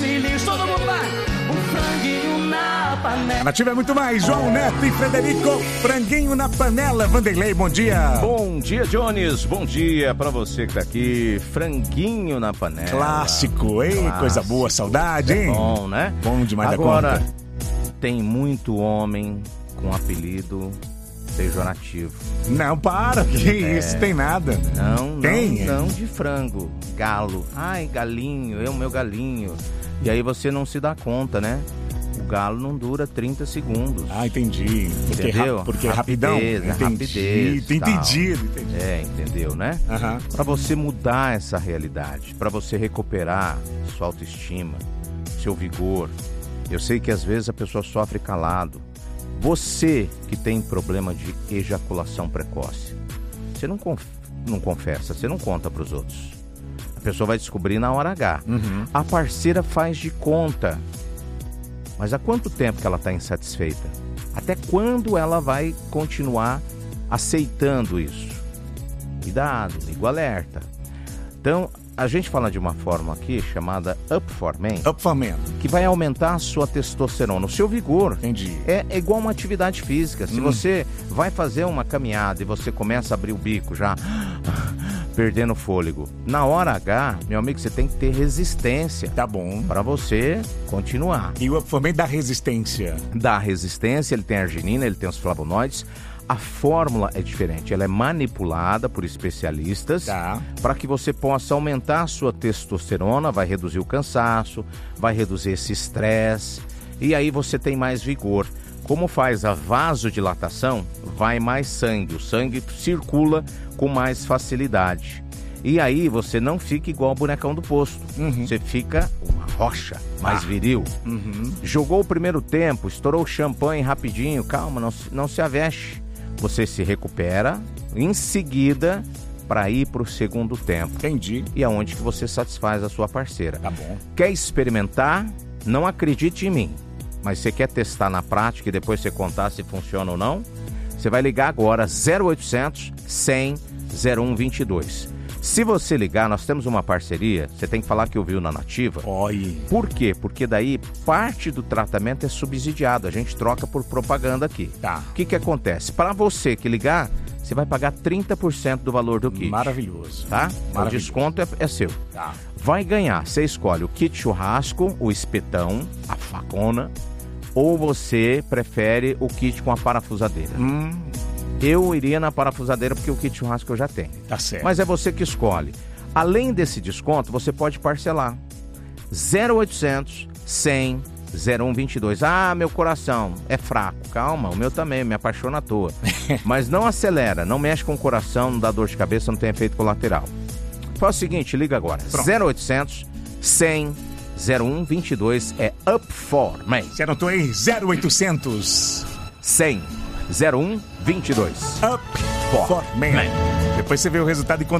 filhos, todo mundo vai. Um franguinho na panela. Nativa é muito mais. João Neto e Frederico, franguinho na panela. Vanderlei, bom dia. Bom dia, Jones. Bom dia pra você que tá aqui. Franguinho na panela. Clássico, hein? Clássico. Coisa boa, saudade, hein? Bom, né? Bom demais Agora, da conta. Tem muito homem com apelido pejorativo. Não, para, que isso, tem nada. Não de frango, galo. Ai, galinho, meu galinho. E aí você não se dá conta, né? O galo não dura 30 segundos. Ah, entendi. Entendeu? Porque é rapidão. Rapidez. Entendi. Entendeu, né? Uhum. Pra você mudar essa realidade, pra você recuperar sua autoestima, seu vigor. Eu sei que às vezes a pessoa sofre calado. Você que tem problema de ejaculação precoce, você não confessa, você não conta para os outros. A pessoa vai descobrir na hora H. Uhum. A parceira faz de conta. Mas há quanto tempo que ela está insatisfeita? Até quando ela vai continuar aceitando isso? Cuidado, liga o alerta. Então, a gente fala de uma forma aqui chamada Up for Men. Up for Men. Que vai aumentar a sua testosterona, o seu vigor. Entendi. É igual uma atividade física. Se você vai fazer uma caminhada e você começa a abrir o bico já, perdendo fôlego, na hora H, meu amigo, você tem que ter resistência. Tá bom. Para você continuar. E o Up for Men dá resistência. Dá resistência, ele tem arginina, ele tem os flavonoides. A fórmula é diferente, ela é manipulada por especialistas para que você possa aumentar a sua testosterona, vai reduzir o cansaço, vai reduzir esse estresse e aí você tem mais vigor. Como faz a vasodilatação, vai mais sangue, o sangue circula com mais facilidade. E aí você não fica igual o bonecão do posto, você fica uma rocha, mais viril. Jogou o primeiro tempo, estourou o champanhe rapidinho, calma, não se aveste. Você se recupera em seguida para ir para o segundo tempo. Entendi. E aonde que você satisfaz a sua parceira. Tá bom. Quer experimentar? Não acredite em mim. Mas você quer testar na prática e depois você contar se funciona ou não? Você vai ligar agora 0800 100 0122. Se você ligar, nós temos uma parceria, você tem que falar que ouviu na Nativa. Oi. Por quê? Porque daí parte do tratamento é subsidiado, a gente troca por propaganda aqui. Tá. O que acontece? Para você que ligar, você vai pagar 30% do valor do kit. Maravilhoso. Tá? Maravilhoso. O desconto é seu. Tá. Vai ganhar, você escolhe o kit churrasco, o espetão, a facona, ou você prefere o kit com a parafusadeira. Eu iria na parafusadeira porque o kit churrasco eu já tenho. Tá certo. Mas é você que escolhe. Além desse desconto, você pode parcelar. 0800 100 0122. Ah, meu coração é fraco. Calma, o meu também, me apaixona à toa. Mas não acelera, não mexe com o coração, não dá dor de cabeça, não tem efeito colateral. Faz o seguinte, liga agora. Pronto. 0800 100 0122 é Up for Men. Você anotou aí? 0800 100 0122. Up for Men. Depois você vê o resultado e conta